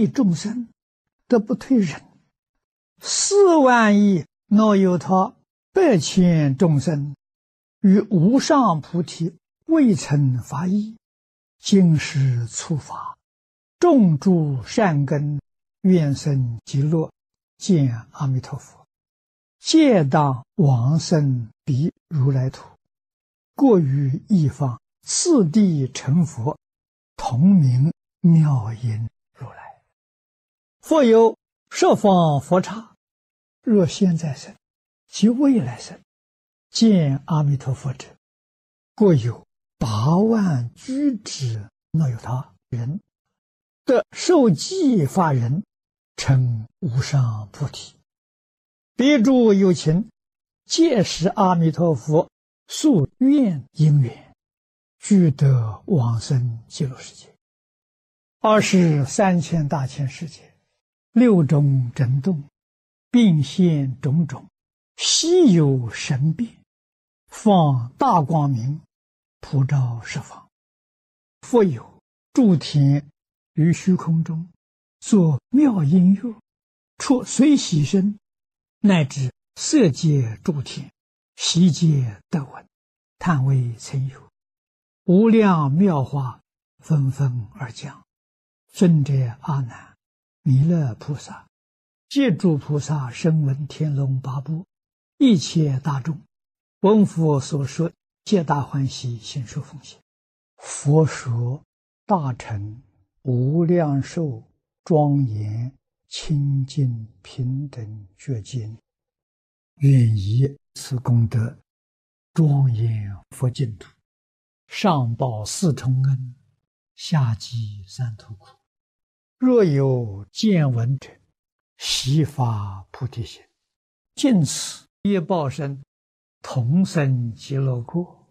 亿众生得不退忍，4万亿那由他100千众生与无上菩提未曾发意，今世触法，种诸善根，愿生极乐，见阿弥陀佛，皆当往生彼如来土，过于一方，次第成佛，同名妙音如来。复有十方佛刹，若现在生及未来生，见阿弥陀佛者，过有8万居之那由他人，得受记法人，成无上菩提。彼诸有情，皆是阿弥陀佛宿愿因缘，俱得往生极乐世界。23千大千世界，6种震动，并现种种，稀有神变，放大光明，普照十方。复有诸天于虚空中，作妙音乐，出随喜声，乃至色界诸天，悉皆得闻，叹为曾有。无量妙话纷纷而讲。尊者阿难、弥勒菩萨、借诸菩萨声闻天龙八部，一切大众，闻佛所说，皆大欢喜，信受奉献。佛说大乘无量寿庄严清净平等觉经，愿以此功德庄严佛净土，上报4重恩，下济3途苦。若有见闻者，悉发菩提心，尽此业报身，同生极乐国。